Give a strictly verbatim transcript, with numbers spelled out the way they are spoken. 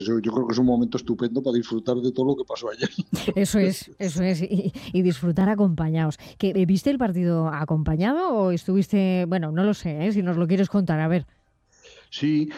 Yo, yo creo que es un momento estupendo para disfrutar de todo lo que pasó ayer. Eso es, eso es, y, y disfrutar acompañados. ¿Que, ¿Viste el partido acompañado o estuviste, bueno, no lo sé, ¿eh? Si nos lo quieres contar, a ver. Sí,